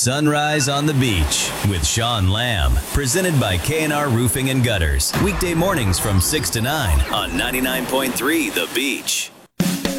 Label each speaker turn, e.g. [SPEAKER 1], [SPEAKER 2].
[SPEAKER 1] Sunrise on the Beach with Sean Lamb, presented by K&R Roofing and Gutters. Weekday mornings from 6 to 9 on 99.3 The Beach.